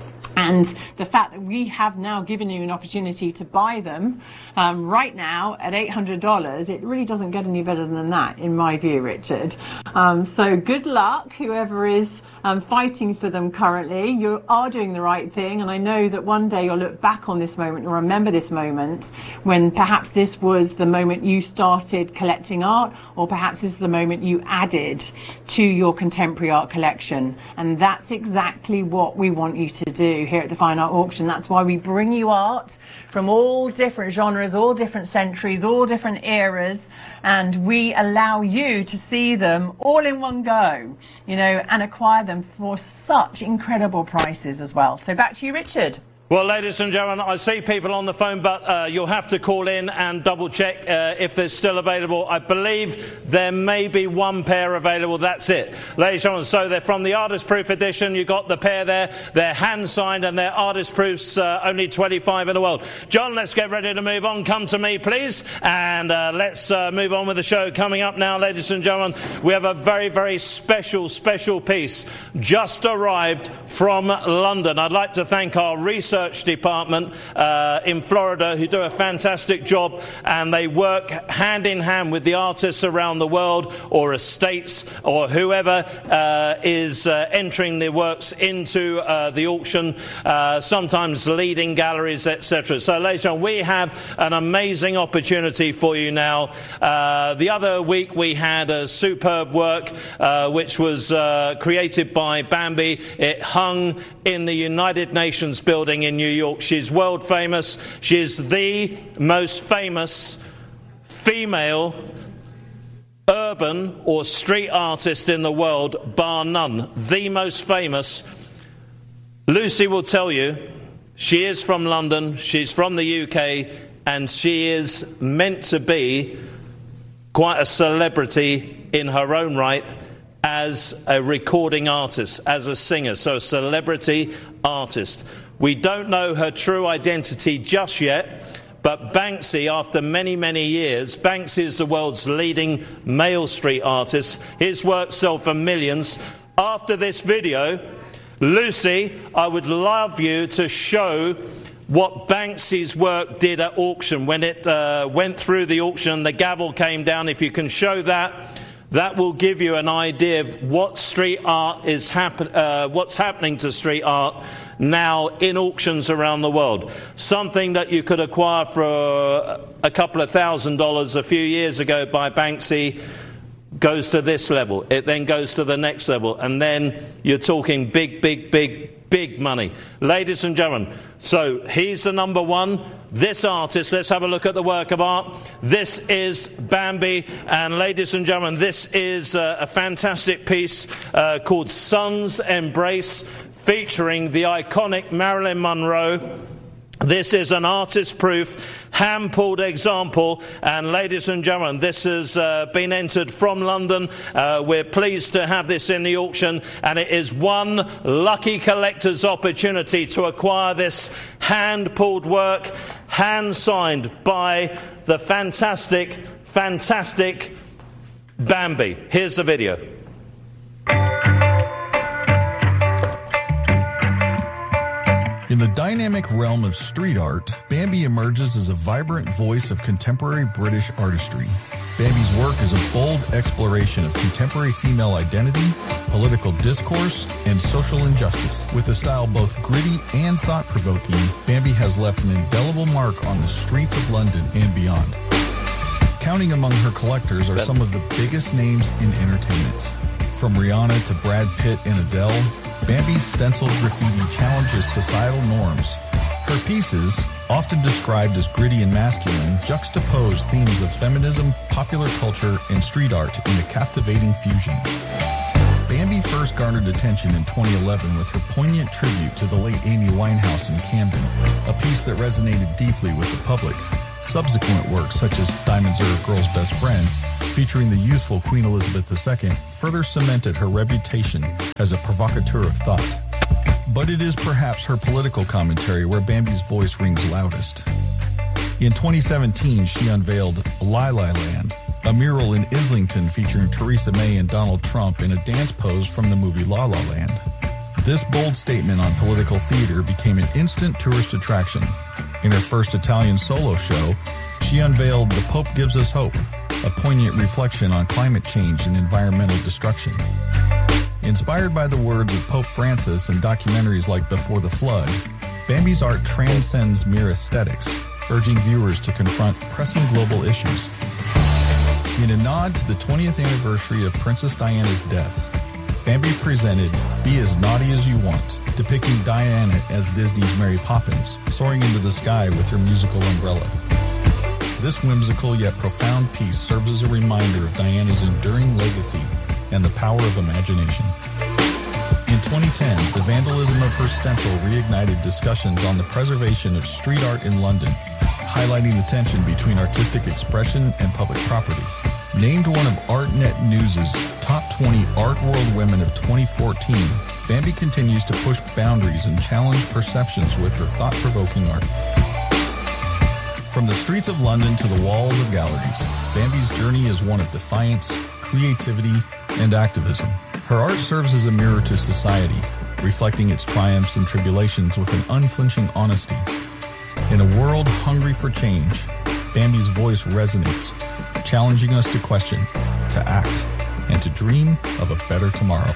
And the fact that we have now given you an opportunity to buy them um, right now at eight hundred dollars, it really doesn't get any better than that, in my view, Richard. Um, so good luck, whoever is um, fighting for them currently. You are doing the right thing, and I know that one day you'll look back on this moment and remember this moment when perhaps this was the moment you started collecting art, or perhaps this is the moment you added to your contemporary art collection. And that's exactly what we want you to do here at the Fine Art Auction. That's why we bring you art from all different genres, all different centuries, all different eras, and we allow you to see them all in one go, you know, and acquire them for such incredible prices as well. So back to you, Richard. Well, ladies and gentlemen, I see people on the phone, but uh, you'll have to call in and double check uh, if they're still available. I believe there may be one pair available. That's it. Ladies and gentlemen, so they're from the Artist Proof edition. You've got the pair there. They're hand-signed and they're Artist Proofs, uh, only twenty-five in the world. John, let's get ready to move on. Come to me, please. And uh, let's uh, move on with the show. Coming up now, ladies and gentlemen, we have a very, very special, special piece just arrived from London. I'd like to thank our research department uh, in Florida, who do a fantastic job, and they work hand in hand with the artists around the world, or estates, or whoever uh, is uh, entering the works into uh, the auction, uh, sometimes leading galleries, et cetera. So, ladies and gentlemen, we have an amazing opportunity for you now. Uh, the other week we had a superb work uh, which was uh, created by Bambi. It hung in the United Nations building in New York. She's world famous. She's the most famous female urban or street artist in the world, bar none. The most famous. Lucy will tell you she is from London, she's from the U K, and she is meant to be quite a celebrity in her own right as a recording artist, as a singer, so a celebrity artist. We don't know her true identity just yet, but Banksy, after many, many years, Banksy is the world's leading male street artist. His works sell for millions. After this video, Lucy, I would love you to show what Banksy's work did at auction. When it uh, went through the auction, the gavel came down. If you can show that, that will give you an idea of what street art is happen uh, what's happening to street art now in auctions around the world. Something that you could acquire for a couple of thousand dollars a few years ago by Banksy goes to this level. It then goes to the next level, and then you're talking big, big, big big money. Ladies and gentlemen, so he's the number one. This artist, let's have a look at the work of art. This is Bambi, and ladies and gentlemen, this is uh, a fantastic piece uh, called Sun's Embrace, featuring the iconic Marilyn Monroe. This is an artist-proof, hand-pulled example, and ladies and gentlemen, this has uh, been entered from London. Uh, we're pleased to have this in the auction, and it is one lucky collector's opportunity to acquire this hand-pulled work, hand-signed by the fantastic, fantastic Bambi. Here's the video. In the dynamic realm of street art, Bambi emerges as a vibrant voice of contemporary British artistry. Bambi's work is a bold exploration of contemporary female identity, political discourse, and social injustice. With a style both gritty and thought-provoking, Bambi has left an indelible mark on the streets of London and beyond. Counting among her collectors are some of the biggest names in entertainment. From Rihanna to Brad Pitt and Adele, Bambi's stenciled graffiti challenges societal norms. Her pieces, often described as gritty and masculine, juxtapose themes of feminism, popular culture, and street art in a captivating fusion. Bambi first garnered attention in twenty eleven with her poignant tribute to the late Amy Winehouse in Camden, a piece that resonated deeply with the public. Subsequent works, such as Diamonds Are a Girl's Best Friend, featuring the youthful Queen Elizabeth the Second, further cemented her reputation as a provocateur of thought. But it is perhaps her political commentary where Bambi's voice rings loudest. In twenty seventeen, she unveiled Lai Lai Land, a mural in Islington featuring Theresa May and Donald Trump in a dance pose from the movie La La Land. This bold statement on political theater became an instant tourist attraction. In her first Italian solo show, she unveiled The Pope Gives Us Hope, a poignant reflection on climate change and environmental destruction. Inspired by the words of Pope Francis and documentaries like Before the Flood, Bambi's art transcends mere aesthetics, urging viewers to confront pressing global issues. In a nod to the twentieth anniversary of Princess Diana's death, Bambi presented Be As Naughty As You Want, depicting Diana as Disney's Mary Poppins, soaring into the sky with her musical umbrella. This whimsical yet profound piece serves as a reminder of Diana's enduring legacy and the power of imagination. In twenty ten, the vandalism of her stencil reignited discussions on the preservation of street art in London, highlighting the tension between artistic expression and public property. Named one of ArtNet News' top twenty art world women of twenty fourteen, Bambi continues to push boundaries and challenge perceptions with her thought-provoking art. From the streets of London to the walls of galleries, Bambi's journey is one of defiance, creativity, and activism. Her art serves as a mirror to society, reflecting its triumphs and tribulations with an unflinching honesty. In a world hungry for change, Bambi's voice resonates, challenging us to question, to act, and to dream of a better tomorrow.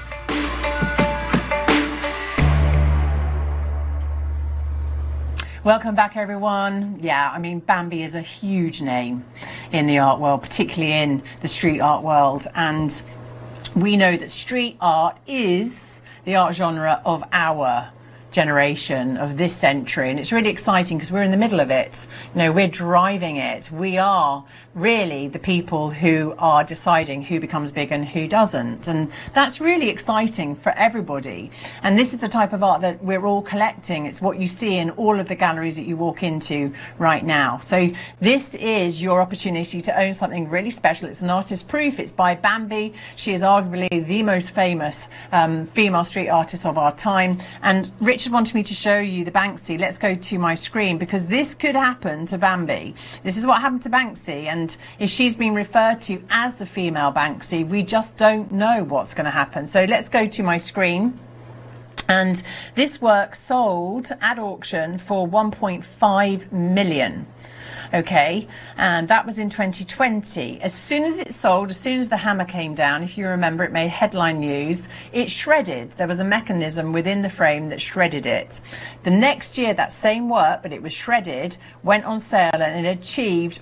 Welcome back, everyone. Yeah, I mean, Bambi is a huge name in the art world, particularly in the street art world. And we know that street art is the art genre of our generation, of this century, and it's really exciting because we're in the middle of it. You know, we're driving it. We are really the people who are deciding who becomes big and who doesn't, and that's really exciting for everybody. And this is the type of art that we're all collecting. It's what you see in all of the galleries that you walk into right now. So this is your opportunity to own something really special. It's an artist proof. It's by Bambi. She is arguably the most famous um, female street artist of our time. And Richard wanted me to show you the Banksy. Let's go to my screen, because this could happen to Bambi. This is what happened to Banksy, and if she's been referred to as the female Banksy, we just don't know what's going to happen. So let's go to my screen. And this work sold at auction for one point five million. Okay, and that was in twenty twenty. As soon as it sold, as soon as the hammer came down, if you remember, it made headline news, it shredded. There was a mechanism within the frame that shredded it. The next year, that same work, but it was shredded, went on sale and it achieved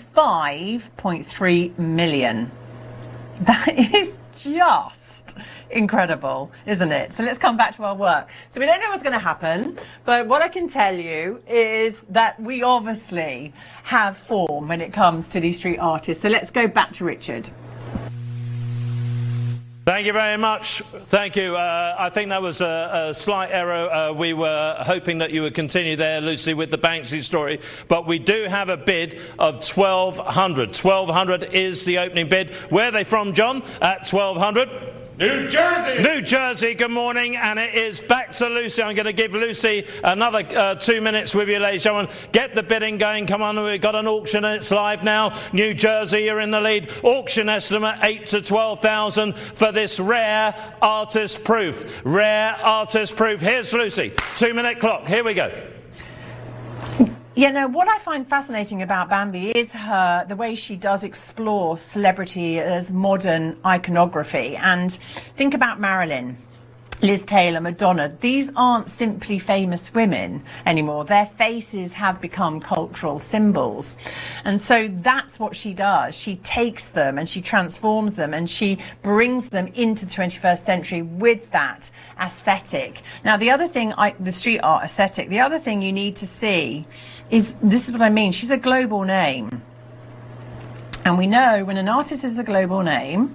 twenty-five point three million. That is just incredible, isn't it? So let's come back to our work. So we don't know what's going to happen, but what I can tell you is that we obviously have form when it comes to these street artists. So let's go back to Richard. Thank you very much. Thank you. Uh, I think that was a, a slight error. Uh, we were hoping that you would continue there, Lucy, with the Banksy story. But we do have a bid of twelve hundred. twelve hundred is the opening bid. Where are they from, John, at twelve hundred? New Jersey. New Jersey, good morning, and it is back to Lucy. I'm going to give Lucy another uh, two minutes with you, ladies and gentlemen. Get the bidding going. Come on, we've got an auction and it's live now. New Jersey, you're in the lead. Auction estimate eight to twelve thousand for this rare artist proof. Rare artist proof. Here's Lucy. Two minute clock. Here we go. Yeah, no, what I find fascinating about Bambi is her, the way she does explore celebrity as modern iconography. And think about Marilyn, Liz Taylor, Madonna. These aren't simply famous women anymore. Their faces have become cultural symbols. And so that's what she does. She takes them and she transforms them and she brings them into the twenty-first century with that aesthetic. Now, the other thing, I, the street art aesthetic, the other thing you need to see is, this is what I mean, she's a global name. And we know when an artist is a global name,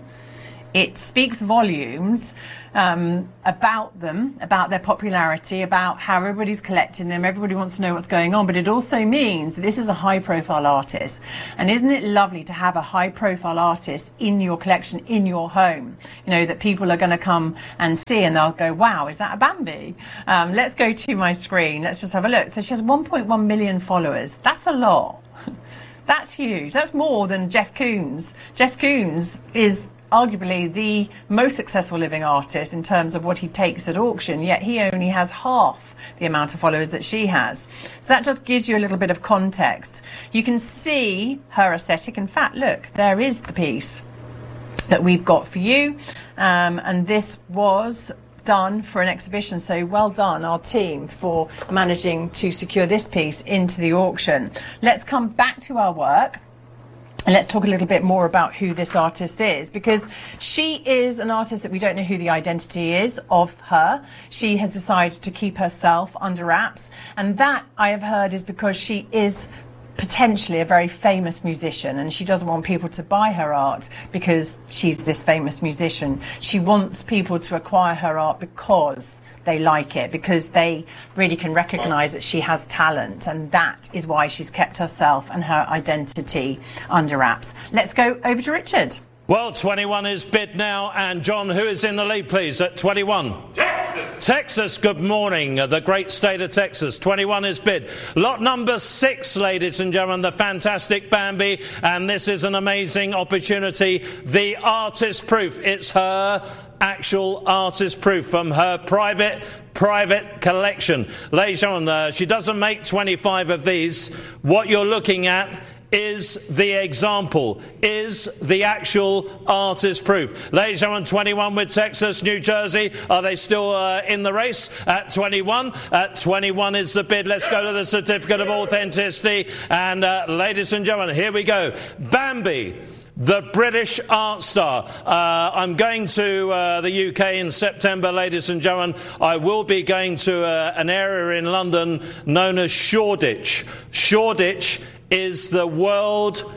it speaks volumes um, about them, about their popularity, about how everybody's collecting them, everybody wants to know what's going on, but it also means that this is a high-profile artist. And isn't it lovely to have a high-profile artist in your collection, in your home, you know, that people are going to come and see and they'll go, wow, is that a Bambi? Um, let's go to my screen. Let's just have a look. So she has one point one million followers. That's a lot. That's huge. That's more than Jeff Koons. Jeff Koons is arguably the most successful living artist in terms of what he takes at auction, yet he only has half the amount of followers that she has. So that just gives you a little bit of context. You can see her aesthetic. In fact, look, there is the piece that we've got for you, um, and this was done for an exhibition, so well done our team for managing to secure this piece into the auction. Let's come back to our work. And let's talk a little bit more about who this artist is, because she is an artist that we don't know who the identity is of her. She has decided to keep herself under wraps, and that, I have heard, is because she is potentially a very famous musician and she doesn't want people to buy her art because she's this famous musician. She wants people to acquire her art because they like it, because they really can recognise that she has talent, and that is why she's kept herself and her identity under wraps. Let's go over to Richard. Well, twenty-one is bid now, and John, who is in the lead, please, at twenty-one? Texas. Texas, good morning, the great state of Texas. twenty-one is bid. Lot number six, ladies and gentlemen, the fantastic Bambi, and this is an amazing opportunity. The artist proof, it's her actual artist proof from her private private collection. Ladies and gentlemen, uh, she doesn't make twenty-five of these. What you're looking at is the example, is the actual artist proof. Ladies and gentlemen, twenty-one with Texas, New Jersey. Are they still uh, in the race at twenty-one? At twenty-one is the bid. Let's go to the certificate of authenticity. And uh, ladies and gentlemen, here we go. Bambi, the British art star. Uh, I'm going to uh, the U K in September, ladies and gentlemen. I will be going to uh, an area in London known as Shoreditch. Shoreditch is the world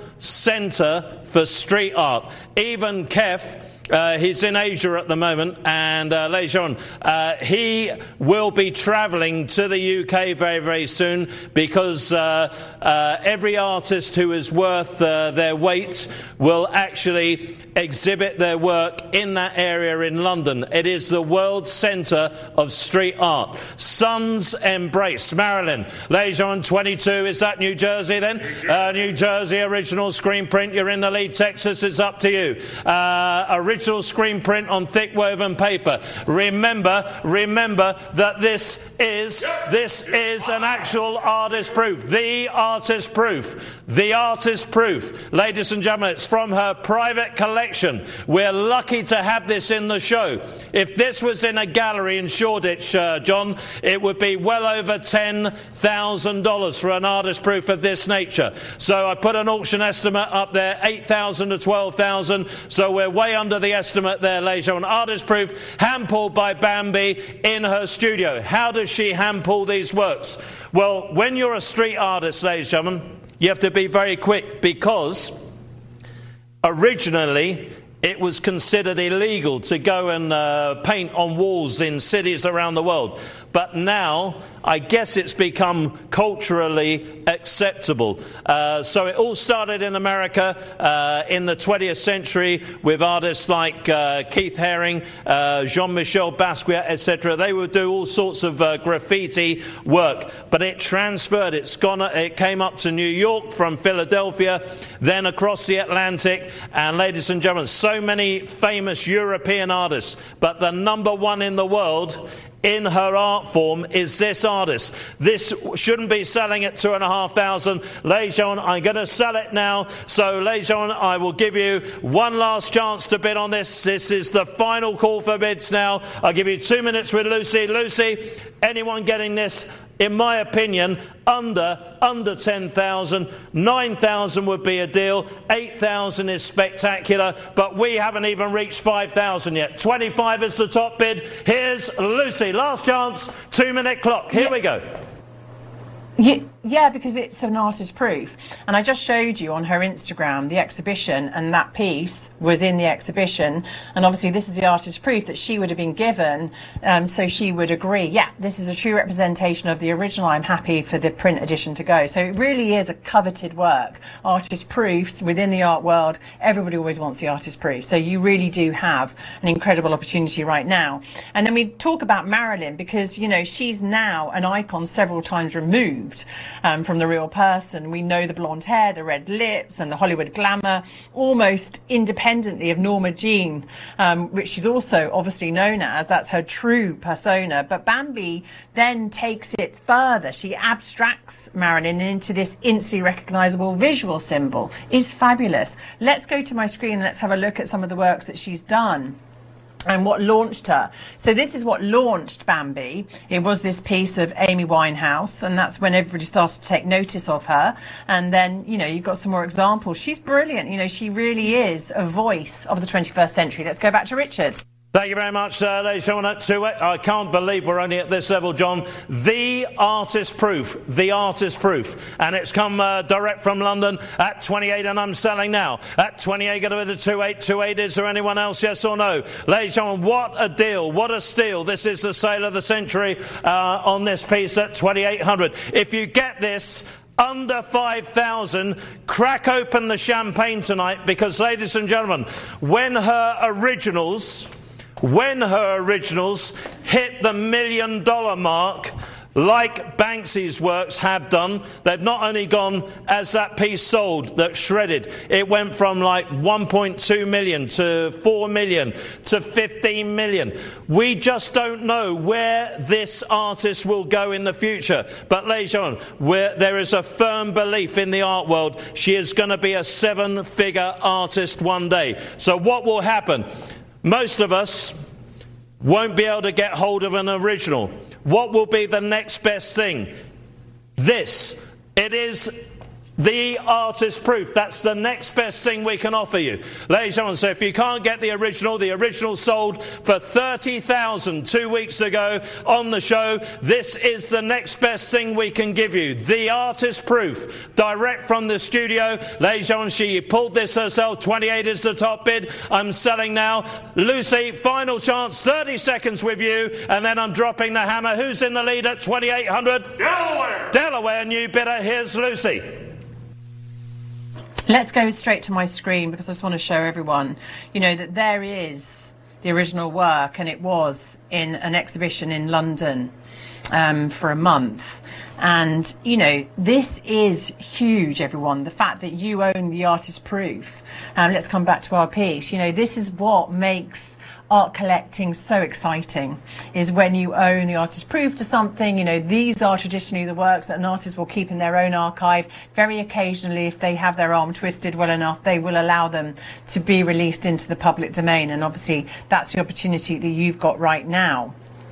centre for street art. Even Kev, Uh, he's in Asia at the moment, and uh, later on, uh, he will be travelling to the U K very, very soon, because uh, uh, every artist who is worth uh, their weight will actually exhibit their work in that area in London. It is the world centre of street art. Sun's Embrace. Marilyn, later on, twenty-two. Is that New Jersey then? New Jersey, uh, New Jersey original screen print. You're in the lead. Texas, it's up to you. Uh, original screen print on thick woven paper. Remember, remember that this is this is an actual artist proof. The artist proof. The artist proof. Ladies and gentlemen, it's from her private collection. We're lucky to have this in the show. If this was in a gallery in Shoreditch, uh, John, it would be well over ten thousand dollars for an artist proof of this nature. So I put an auction estimate up there, eight thousand to twelve thousand. So we're way under under the estimate there, ladies and gentlemen. Artist proof, hand-pulled by Bambi in her studio. How does she hand-pull these works? Well, when you're a street artist, ladies and gentlemen, you have to be very quick, because originally it was considered illegal to go and uh, paint on walls in cities around the world. But now, I guess it's become culturally acceptable. Uh, so it all started in America uh, in the twentieth century with artists like uh, Keith Haring, uh, Jean-Michel Basquiat, et cetera. They would do all sorts of uh, graffiti work. But it transferred. It's gone. It came up to New York from Philadelphia, then across the Atlantic. And ladies and gentlemen, so many famous European artists. But the number one in the world in her art form is this artist. This shouldn't be selling at two and a half thousand. Ladies and gentlemen, I'm going to sell it now. So, ladies and gentlemen, I will give you one last chance to bid on this. This is the final call for bids now. I'll give you two minutes with Lucy. Lucy, anyone getting this, in my opinion, under under ten thousand. nine thousand would be a deal. eight thousand is spectacular. But we haven't even reached five thousand yet. twenty-five is the top bid. Here's Lucy. Last chance. Two-minute clock. Here yeah. we go. Yeah, yeah, because it's an artist proof. And I just showed you on her Instagram the exhibition, and that piece was in the exhibition. And obviously this is the artist proof that she would have been given, um, so she would agree, yeah, this is a true representation of the original. I'm happy for the print edition to go. So it really is a coveted work. Artist proofs within the art world, everybody always wants the artist proof. So you really do have an incredible opportunity right now. And then we talk about Marilyn, because, you know, she's now an icon several times removed Um, from the real person. We know the blonde hair, the red lips, and the Hollywood glamour, almost independently of Norma Jean, um, which she's also obviously known as. That's her true persona. But Bambi then takes it further. She abstracts Marilyn into this instantly recognizable visual symbol. It's fabulous. Let's go to my screen and let's have a look at some of the works that she's done and what launched her. So this is what launched Bambi. It was this piece of Amy Winehouse, and that's when everybody started to take notice of her. And then, you know, you've got some more examples. She's brilliant. You know, she really is a voice of the twenty-first century. Let's go back to Richard. Thank you very much, uh, ladies and gentlemen. I can't believe we're only at this level, John. The artist proof, the artist proof. And it's come uh, direct from London at twenty-eight, and I'm selling now. At twenty-eight, going to be the two eight two eight. Is there anyone else, yes or no? Ladies and gentlemen, what a deal, what a steal. This is the sale of the century uh, on this piece at twenty-eight hundred. If you get this under five thousand, crack open the champagne tonight, because, ladies and gentlemen, when her originals... When her originals hit the million dollar mark, like Banksy's works have done, they've not only gone, as that piece sold, that shredded, it went from like one point two million to four million to fifteen million. We just don't know where this artist will go in the future. But ladies and gentlemen, where there is a firm belief in the art world, she is going to be a seven-figure artist one day. So what will happen? Most of us won't be able to get hold of an original. What will be the next best thing? This. It is the artist proof. That's the next best thing we can offer you. Ladies and gentlemen, so if you can't get the original, the original sold for thirty thousand two weeks ago on the show. This is the next best thing we can give you. The artist proof, direct from the studio. Ladies and gentlemen, she pulled this herself. twenty-eight is the top bid. I'm selling now. Lucy, final chance, thirty seconds with you, and then I'm dropping the hammer. Who's in the lead at twenty-eight hundred? Delaware! Delaware, new bidder. Here's Lucy. Let's go straight to my screen, because I just want to show everyone, you know, that there is the original work, and it was in an exhibition in London um, for a month. And, you know, this is huge, everyone, the fact that you own the artist proof. Um, let's come back to our piece. You know, this is what makes art collecting so exciting, is when you own the artist proof to something. You know, these are traditionally the works that an artist will keep in their own archive. Very occasionally, if they have their arm twisted well enough, they will allow them to be released into the public domain. And obviously, that's the opportunity that you've got right now.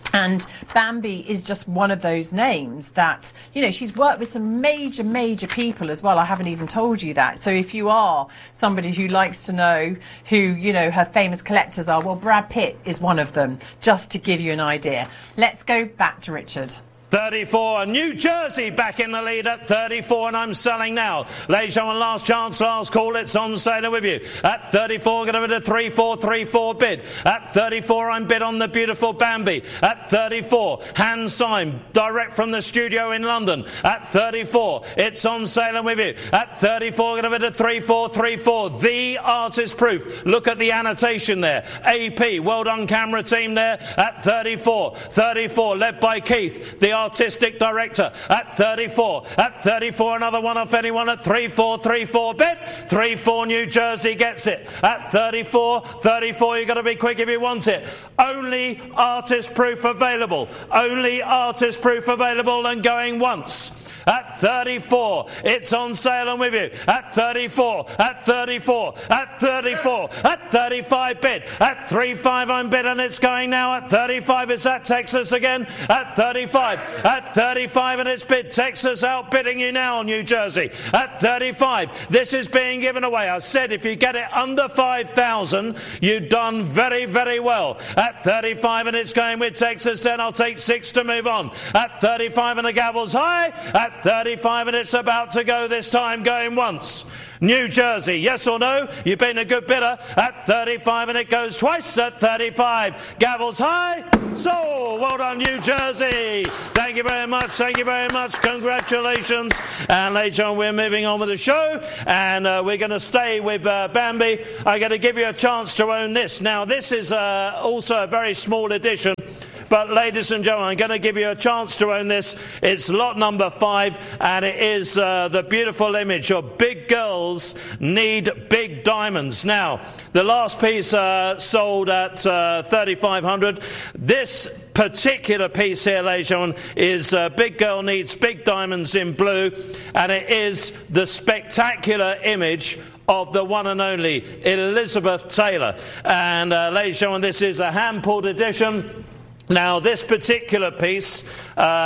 And Bambi is just one of those names that, you know, she's worked with some major, major people as well. I haven't even told you that. So if you are somebody who likes to know who, you know, her famous collectors are, well, Brad Pitt is one of them, just to give you an idea. Let's go back to Richard. thirty-four, New Jersey back in the lead at thirty-four, and I'm selling now. Ladies and gentlemen, last chance, last call, it's on sale with you. At thirty-four, going to bid a three four three four bid. At thirty-four, I'm bid on the beautiful Bambi. At thirty-four, hand signed, direct from the studio in London. At thirty-four, it's on sale with you. At thirty-four, going to bid a three four three four. The artist proof. Look at the annotation there. A P, well done camera team there. At thirty-four, thirty-four, led by Keith, the artistic director. At thirty-four, at thirty-four, another one off anyone at three four three four bid. three four, New Jersey gets it. At thirty-four, thirty-four, you've got to be quick if you want it. Only artist proof available. Only artist proof available and going once. At thirty-four, it's on sale and with you. At thirty-four, at thirty-four, at thirty-four, at thirty-five bid. At three five, I'm bid and it's going now. At thirty-five, it's at Texas again. At thirty-five, at thirty-five, and it's bid. Texas outbidding you now, New Jersey. At thirty-five, this is being given away. I said if you get it under five thousand, you've done very, very well. At thirty-five, and it's going with Texas, then I'll take six to move on. At thirty-five, and the gavel's high. At thirty-five, and it's about to go this time, going once. New Jersey, yes or no? You've been a good bidder. At thirty-five, and it goes twice at thirty-five. Gavel's high. So, well done, New Jersey. Thank you very much. Thank you very much. Congratulations. And later on, we're moving on with the show, and uh, we're going to stay with uh, Bambi. I'm going to give you a chance to own this. Now, this is uh, also a very small edition. But ladies and gentlemen, I'm going to give you a chance to own this. It's lot number five, and it is uh, the beautiful image of big girls need big diamonds. Now, the last piece uh, sold at uh, thirty-five hundred. This particular piece here, ladies and gentlemen, is uh, Big Girl Needs Big Diamonds in blue, and it is the spectacular image of the one and only Elizabeth Taylor. And uh, ladies and gentlemen, this is a hand-pulled edition. Now, this particular piece uh,